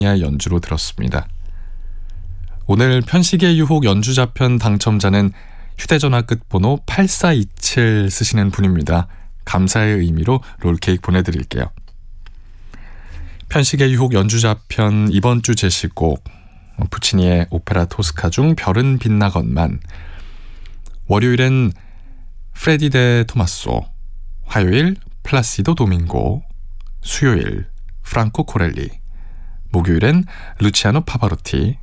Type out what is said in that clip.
연주로 들었습니다. 오늘 편식의 유혹 연주자편 당첨자는 휴대전화 끝번호 8427 쓰시는 분입니다. 감사의 의미로 롤케이크 보내드릴게요. 편식의 유혹 연주자편 이번 주 제시곡 푸치니의 오페라 토스카 중 별은 빛나건만, 월요일엔 프레디 데 토마소, 화요일 플라시도 도밍고, 수요일 프랑코 코렐리, 목요일엔 루치아노 파바로티,